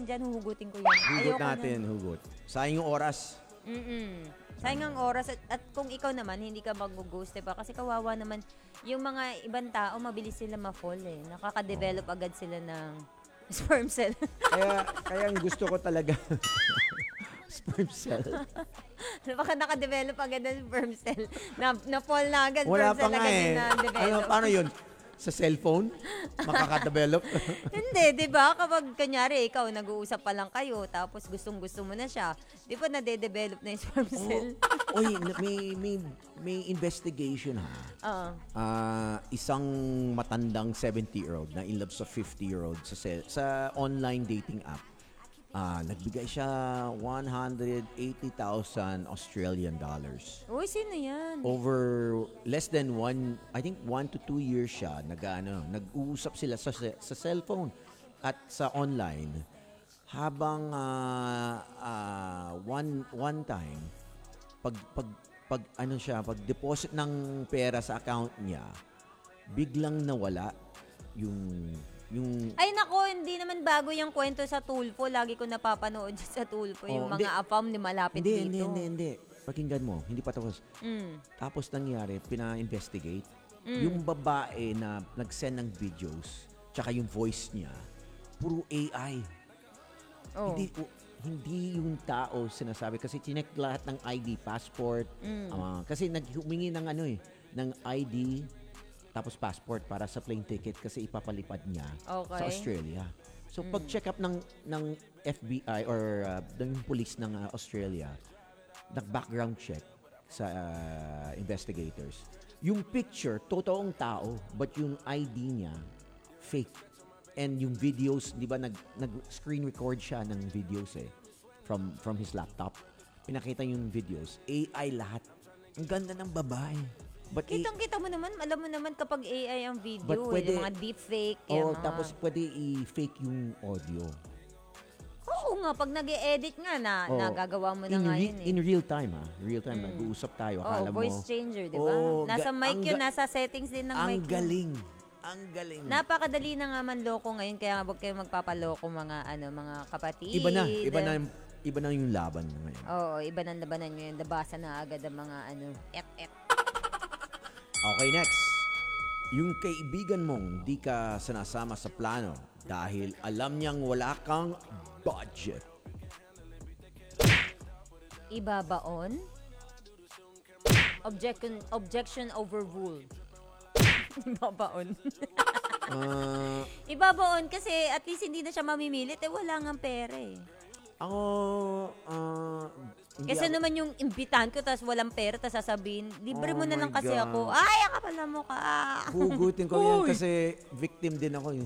dyan, huhugutin ko yan. Hugot natin, hugot. Sayang yung oras. Sayang ang oras. At kung ikaw naman, hindi ka mag-ghost, diba? Kasi kawawa naman, yung mga ibang tao, mabilis sila ma-fall eh. Nakaka-develop agad sila ng sperm cell. Kaya ang gusto ko talaga, sperm cell. Baka naka-develop agad ng sperm cell. Na-fall na agad, Wala sperm pa cell nga agad eh. yung na-develop. Paano yun? Sa cellphone? Makaka-develop? Hindi, di ba? Kapag kanyari, ikaw, nag-uusap pa lang kayo, tapos gustong-gusto mo na siya, di ba nade-develop na yung sperm cell? Oy, may investigation ha. Isang matandang 70-year-old na in love sa 50-year-old sa online dating app. Nagbigay siya 180,000 Australian dollars. Uy, sino yan? Over less than 1 to 2 years siya nag-uusap sila sa cellphone at sa online habang one time pag deposit ng pera sa account niya, biglang nawala yung Ay nako, hindi naman bago yung kwento sa Tulfo. Lagi ko napapanood sa Tulfo yung mga afam ni malapit dito. Hindi. Pakinggan mo, hindi pa tapos. Tapos nangyari, pina-investigate. Yung babae na nag-send ng videos, tsaka yung voice niya, puro AI. Hindi yung tao sinasabi. Kasi chinek lahat ng ID, passport. Kasi humingi ng ng ID, tapos passport para sa plane ticket kasi ipapalipad niya sa Australia. So pag-check up ng FBI or ng police ng Australia, nag-background check sa investigators. Yung picture, totoong tao, but yung ID niya, fake. And yung videos, di ba, nag-screen record siya ng videos from his laptop. Pinakita yung videos. AI lahat. Ang ganda ng babae. But Kitang-kita mo naman, alam mo naman kapag AI ang video, yung mga deepfake. Tapos pwede i-fake yung audio. Oo nga, pag nag-e-edit nga nagagawa mo na yun In real time, Real time, nag-uusap tayo. Akala mo. Voice changer, di ba? Nasa mic yun, nasa settings din ng mic. Ang galing. Napakadali na nga manloko ngayon, kaya huwag kayo magpapaloko mga kapatid. Iba na yung laban ngayon. Oo, iba na labanan ngayon. Nabasa na agad ang mga Okay, next. Yung kaibigan mong di ka sinasama sa plano dahil alam niyang wala kang budget. Ibabaon? Objection overruled. Ibabaon. Ibabaon kasi at least hindi na siya mamimilit. Wala nga pera Kasi naman yung imbitahan ko tapos walang pera tapos sasabihin, libre mo na lang kasi ako. Ay, akapala mo ka. Hugutin ko yan kasi victim din ako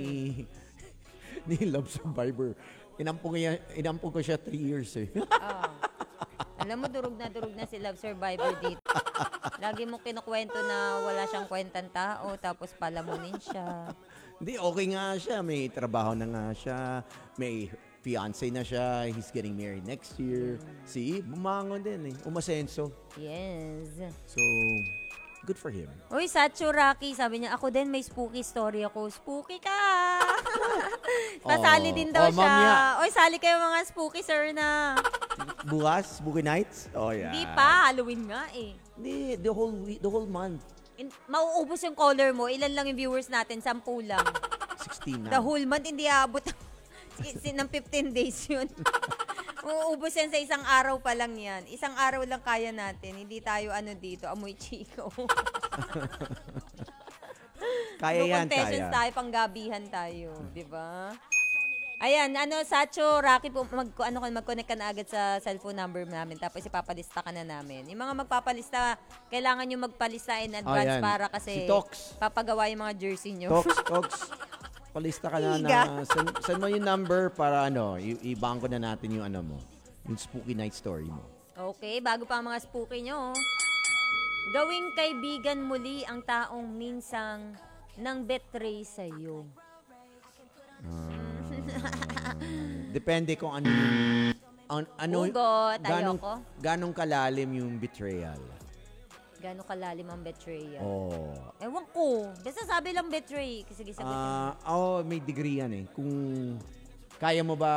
ni Love Survivor. Inampong ko siya 3 years Alam mo, durog na si Love Survivor dito. Lagi mo kinukwento na wala siyang kwentang tao tapos palamunin siya. Hindi, okay nga siya. May trabaho na nga siya. May fiancé na siya. He's getting married next year. See, bumangon din umasenso. Yes. So, good for him. Uy, Sacho Rocky, sabi niya, ako din may spooky story ako. Spooky ka! Pasali din daw siya. Mamaya. Uy, sali kayo mga spooky, sir na. Bukas? Spooky nights? Oh, yeah. Hindi pa, Halloween nga Hindi, the whole month. Mauubos yung caller mo. Ilan lang yung viewers natin? 10 lang. 16 na. The whole month, hindi aabot ng 15 days yun. Uubos yan sa isang araw pa lang yan. Isang araw lang kaya natin. Hindi tayo dito, amoy chiko. Kaya yan, confessions tayo, panggabihan tayo. Di ba? Ayan, Sacho, Rocky, mag-connect ka na agad sa cellphone number namin. Tapos ipapalista ka na namin. Yung mga magpapalista, kailangan nyo magpalista in advance para kasi si Tox, papagawa yung mga jersey nyo. Tox. Palista ka na send mo yung number para i-bangko na natin yung yung spooky night story mo. Okay, bago pa ang mga spooky nyo. Gawing kaibigan muli ang taong minsang nang betray sa'yo. Depende kung Ugot, ayoko. Ganong kalalim yung betrayal. Gano'ng kalalim ang betrayal? Ewan ko. Basta sabi lang betray. Sige, sagutin mo. May degree yan Kung kaya mo ba